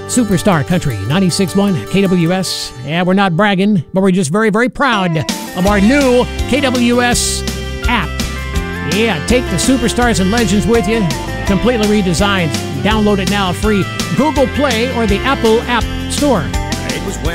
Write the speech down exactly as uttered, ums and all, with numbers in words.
Superstar Country ninety-six point one K W S. Yeah, we're not bragging, but we're just very, very proud of our new K W S app. Yeah, take the superstars and legends with you. Completely redesigned. Download it now free. Google Play or the Apple App Store. It was when